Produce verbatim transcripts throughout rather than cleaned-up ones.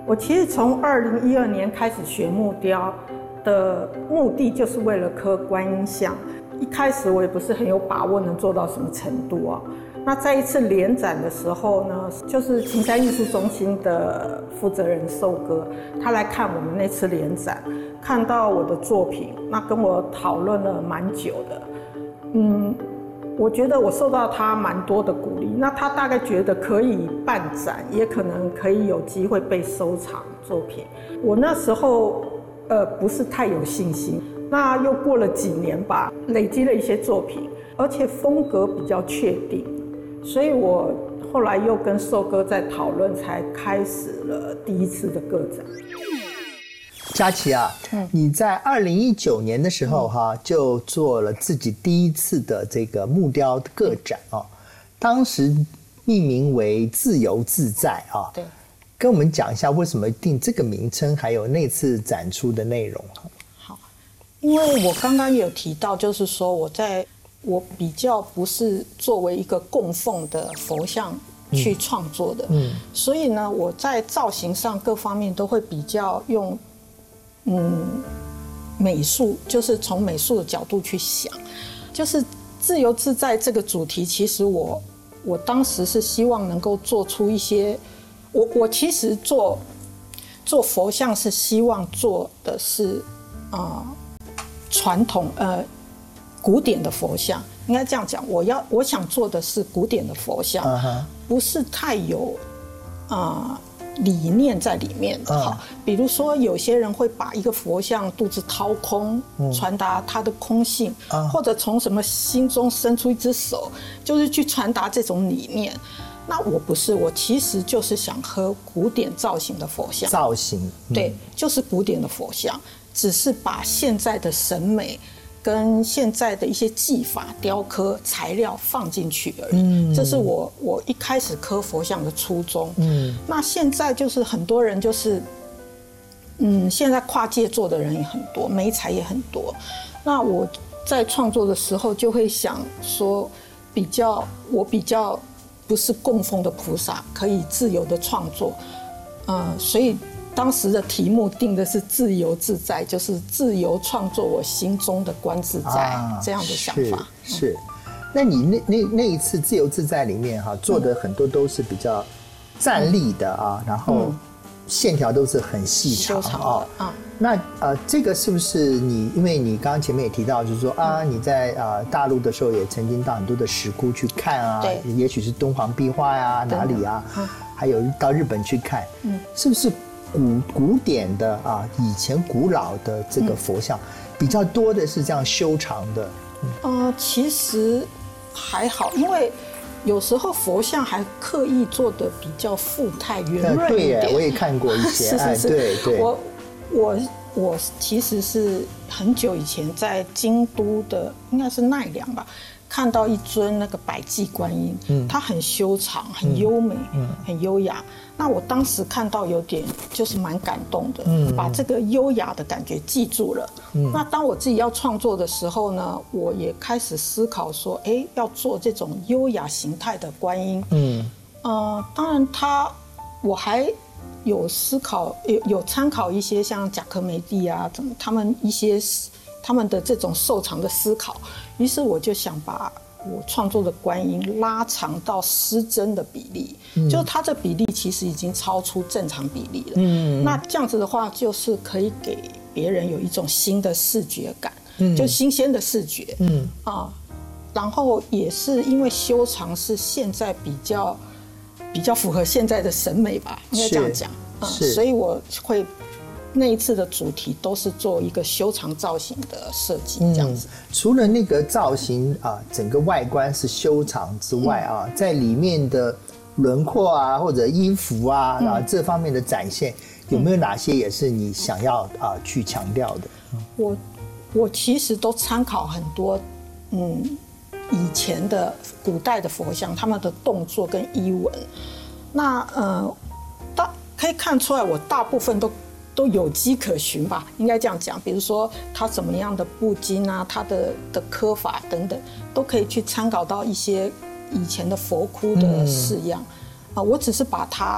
我其实从二零一二年开始学木雕的目的，就是为了刻观音像。一开始我也不是很有把握能做到什么程度啊。那在一次联展的时候呢，就是晴山艺术中心的负责人寿哥，他来看我们那次联展，看到我的作品，那跟我讨论了蛮久的。嗯，我觉得我受到他蛮多的鼓励。那他大概觉得可以办展，也可能可以有机会被收藏作品。我那时候呃不是太有信心。那又过了几年吧，累积了一些作品，而且风格比较确定。所以我后来又跟寿哥在讨论，才开始了第一次的个展。 佳琪啊，嗯、你在二零一九年的时候哈、啊，就做了自己第一次的这个木雕个展啊，当时命名为“自由自在”啊。 对， 跟我们讲一下为什么定这个名称，还有那次展出的内容。 好，因为我刚刚也有提到，就是说我在。我比较不是作为一个供奉的佛像去创作的，嗯，所以呢，我在造型上各方面都会比较用，嗯，美术，就是从美术的角度去想，就是自由自在这个主题，其实我我当时是希望能够做出一些，我我其实做做佛像是希望做的是啊传统呃。古典的佛像应该这样讲，我要我想做的是古典的佛像， uh-huh. 不是太有啊、呃、理念在里面的。好， uh-huh. 比如说有些人会把一个佛像肚子掏空，嗯、传达它的空性， uh-huh. 或者从什么心中伸出一只手，就是去传达这种理念。那我不是，我其实就是想和古典造型的佛像造型， 嗯、对，就是古典的佛像，只是把现在的审美。跟现在的一些技法、雕刻材料放进去而已，嗯、这是我我一开始刻佛像的初衷。嗯，那现在就是很多人就是，嗯，现在跨界做的人也很多，媒材也很多。那我在创作的时候就会想说，比较我比较不是供奉的菩萨，可以自由的创作，嗯，所以。当时的题目定的是自由自在，就是自由创作我心中的观自在、啊、这样的想法。 是，是那你那那那一次自由自在里面哈、啊，做的很多都是比较站立的啊，嗯、然后线条都是很细长啊。啊那呃，这个是不是你？因为你刚刚前面也提到，就是说啊，你在呃大陆的时候也曾经到很多的石窟去看啊，对，也许是敦煌壁画呀、啊，哪里啊，嗯、还有到日本去看，嗯，是不是？古古典的啊，以前古老的这个佛像，嗯、比较多的是这样修长的。 嗯、呃，其实还好，因为有时候佛像还刻意做的比较富态圆润一点。 对，我也看过一些。 是是是， 对对。 我我我其实是很久以前在京都的，应该是奈良吧。看到一尊那个百济观音，嗯、它很修长、很优美、嗯、很优雅。那我当时看到有点就是蛮感动的，嗯、把这个优雅的感觉记住了。嗯、那当我自己要创作的时候呢，我也开始思考说，哎，要做这种优雅形态的观音。嗯，呃，当然它我还有思考，有有参考一些像贾科梅蒂啊，怎么他们一些。他们的这种瘦长的思考，于是我就想把我创作的观音拉长到失真的比例，嗯、就是它的比例其实已经超出正常比例了。嗯，那这样子的话，就是可以给别人有一种新的视觉感，嗯、就新鲜的视觉。嗯啊，然后也是因为修长是现在比较比较符合现在的审美吧，应该这样讲。嗯，所以我会。那一次的主题都是做一个修长造型的设计，这样子。 嗯、除了那个造型啊，整个外观是修长之外啊，嗯、在里面的轮廓啊，或者衣服啊，嗯、啊这方面的展现，有没有哪些也是你想要啊去强调的？ 我我其实都参考很多，嗯，以前的古代的佛像，他们的动作跟衣纹，那呃，大可以看出来，我大部分都。都有迹可循吧，应该这样讲。比如说它怎么样的布巾啊，它的的刻法等等，都可以去参考到一些以前的佛窟的式样。啊、嗯呃，我只是把它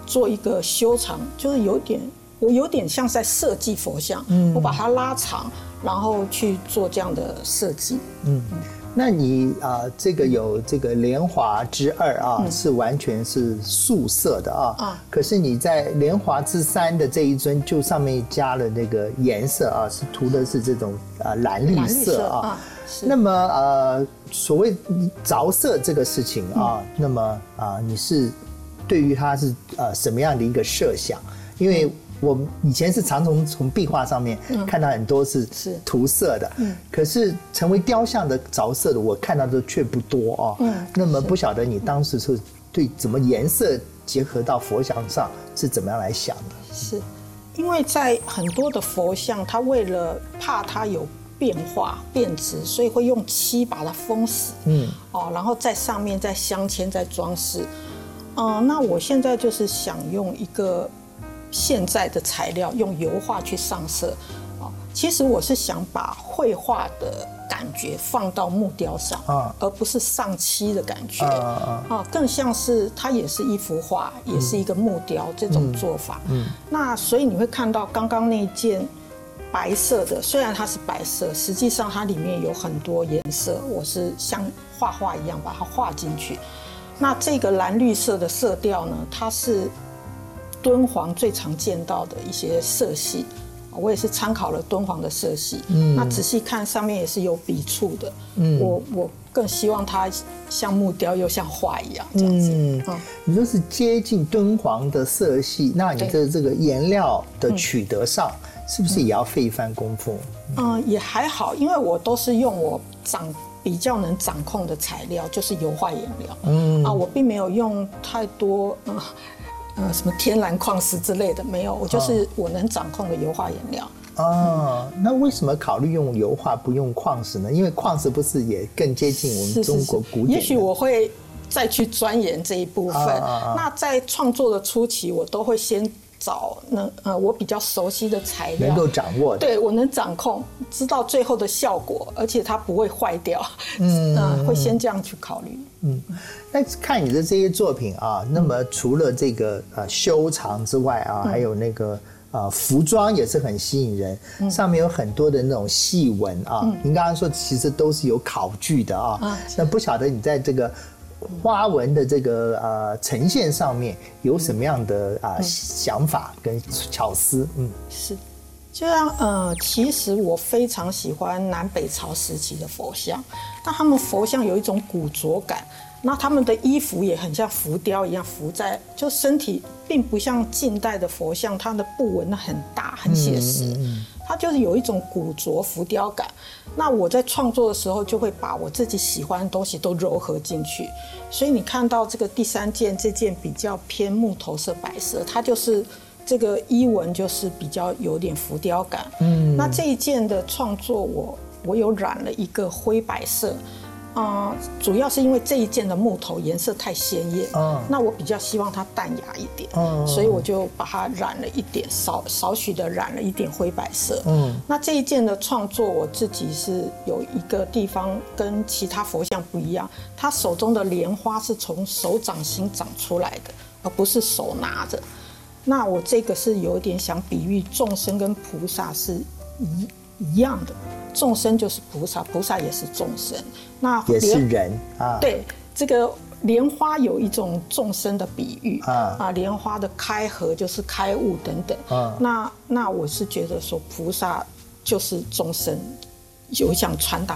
做一个修长，就是有点我有点像在设计佛像，嗯，我把它拉长，然后去做这样的设计。 嗯，那你啊、呃，这个有这个莲华之二啊，嗯、是完全是素色的啊。啊，可是你在莲华之三的这一尊，就上面加了那个颜色啊，是涂的是这种啊、呃、蓝绿色啊。啊那么呃，所谓着色这个事情啊，嗯、那么啊、呃，你是对于它是呃什么样的一个设想？因为我以前是常从从壁画上面看到很多是涂色的，嗯、可是成为雕像的着色的，我看到的却不多哦。嗯、那么不晓得你当时是对怎么颜色结合到佛像上是怎么样来想的？ 是因为在很多的佛像，它为了怕它有变化变质，所以会用漆把它封死。嗯，哦，然后在上面再镶嵌、再装饰。嗯、呃，那我现在就是想用一个现在的材料，用油画去上色。哦，其实我是想把绘画的感觉放到木雕上，啊、而不是上漆的感觉。啊, 啊，更像是它也是一幅画，也是一个木雕、嗯、这种做法。嗯，那所以你会看到刚刚那件白色的，虽然它是白色，实际上它里面有很多颜色，我是像画画一样把它画进去。那这个蓝绿色的色调呢，它是敦煌最常见到的一些色系，我也是参考了敦煌的色系。嗯，那仔细看上面也是有笔触的。嗯，我我更希望它像木雕又像画一样这样子。嗯，嗯你说是接近敦煌的色系，那你的这个颜料的取得上，是不是也要费一番功夫？ 嗯，嗯也还好，因为我都是用我掌比较能掌控的材料，就是油画颜料。嗯啊，我并没有用太多嗯呃什么天然矿石之类的，没有，我就是我能掌控的油画颜料。 哦，嗯、那为什么考虑用油画不用矿石呢？因为矿石不是也更接近我们中国古典的？ 是是是也许我会再去钻研这一部分。啊啊啊那在创作的初期，我都会先找能呃我比较熟悉的材料， 能够掌握的， 对我能掌控，知道最后的效果，而且它不会坏掉。嗯、呃，会先这样去考虑。 嗯，那看你的这些作品啊，那么除了这个呃修长之外啊，嗯、还有那个。呃，服装也是很吸引人，嗯、上面有很多的那种细纹啊。嗯、您刚刚说其实都是有考据的啊。啊那不晓得你在这个花纹的这个呃呈现上面有什么样的啊、呃嗯、想法跟巧思？嗯， 是，就像呃，其实我非常喜欢南北朝时期的佛像，那他们佛像有一种古着感。那他们的衣服也很像浮雕一样浮在，就身体并不像近代的佛像，它的布纹很大很写实，嗯嗯嗯它就是有一种古着浮雕感。那我在创作的时候就会把我自己喜欢的东西都糅合进去，所以你看到这个第三件，这件比较偏木头色白色，它就是这个衣纹就是比较有点浮雕感。嗯，那这一件的创作我我有染了一个灰白色。呃，主要是因为这一件的木头颜色太鲜艳，嗯、那我比较希望它淡雅一点，嗯、所以我就把它染了一点，少少许的染了一点灰白色。嗯，那这一件的创作，我自己是有一个地方跟其他佛像不一样，他手中的莲花是从手掌心长出来的，而不是手拿着。那我这个是有点想比喻众生跟菩萨是一一样的。众生就是菩萨，菩萨也是众生，那也是人啊。 对，这个莲花有一种众生的比喻啊，啊，莲花的开合就是开悟等等。啊，那那我是觉得说菩萨就是众生，有想传达